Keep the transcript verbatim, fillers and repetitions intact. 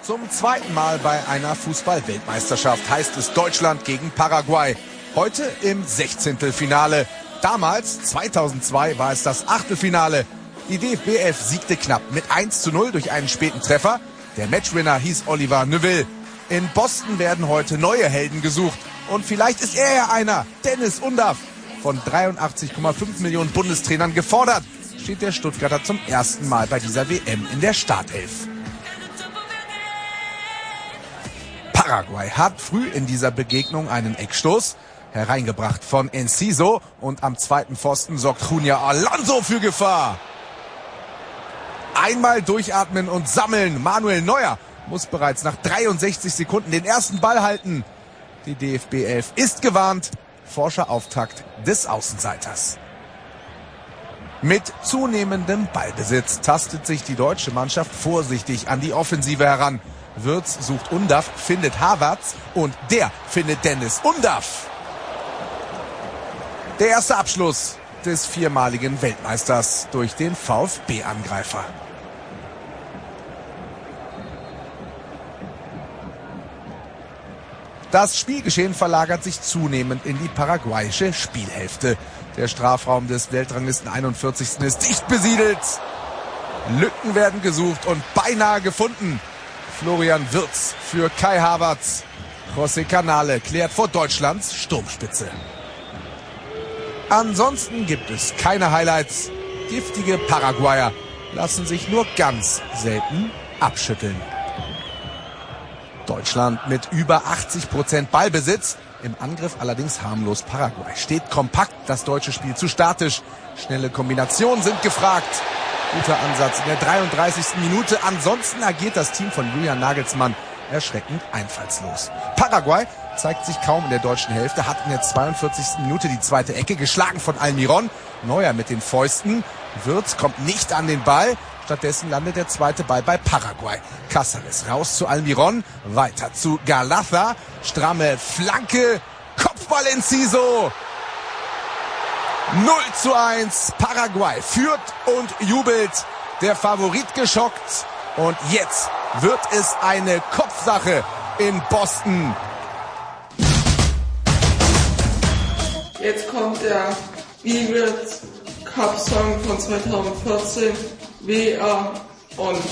Zum zweiten Mal bei einer Fußball-Weltmeisterschaft heißt es Deutschland gegen Paraguay. Heute im Sechzehntelfinale. Damals, zweitausendzwei, war es das Achtelfinale. Die D F B elf siegte knapp mit eins zu null durch einen späten Treffer. Der Matchwinner hieß Oliver Neuville. In Boston werden heute neue Helden gesucht. Und vielleicht ist er ja einer, Dennis Undaff. Von dreiundachtzig Komma fünf Millionen Bundestrainern gefordert, steht der Stuttgarter zum ersten Mal bei dieser W M in der Startelf. Paraguay hat früh in dieser Begegnung einen Eckstoß, hereingebracht von Enciso, und am zweiten Pfosten sorgt Junior Alonso für Gefahr. Einmal durchatmen und sammeln. Manuel Neuer muss bereits nach dreiundsechzig Sekunden den ersten Ball halten. Die D F B elf ist gewarnt. Forscherauftakt des Außenseiters. Mit zunehmendem Ballbesitz tastet sich die deutsche Mannschaft vorsichtig an die Offensive heran. Wirtz sucht Undaff, findet Havertz und der findet Dennis Undaff. Der erste Abschluss des viermaligen Weltmeisters durch den VfB-Angreifer. Das Spielgeschehen verlagert sich zunehmend in die paraguayische Spielhälfte. Der Strafraum des Weltranglisten einundvierzigsten ist dicht besiedelt. Lücken werden gesucht und beinahe gefunden. Florian Wirtz für Kai Havertz. José Canale klärt vor Deutschlands Sturmspitze. Ansonsten gibt es keine Highlights. Giftige Paraguayer lassen sich nur ganz selten abschütteln. Deutschland mit über achtzig Prozent Ballbesitz. Im Angriff allerdings harmlos. Paraguay steht kompakt, das deutsche Spiel zu statisch. Schnelle Kombinationen sind gefragt. Guter Ansatz in der dreiunddreißigsten Minute. Ansonsten agiert das Team von Julian Nagelsmann erschreckend einfallslos. Paraguay zeigt sich kaum in der deutschen Hälfte, hat in der zweiundvierzigsten Minute die zweite Ecke geschlagen von Almiron. Neuer mit den Fäusten. Wirtz kommt nicht an den Ball. Stattdessen landet der zweite Ball bei Paraguay. Cáceres raus zu Almiron, weiter zu Galarza. Stramme Flanke, Kopfball Enciso. null zu eins. Paraguay führt und jubelt. Der Favorit geschockt. Und jetzt wird es eine Kopfsache in Boston. Jetzt kommt der Eagles Cup Song von zweitausendvierzehn. W A on.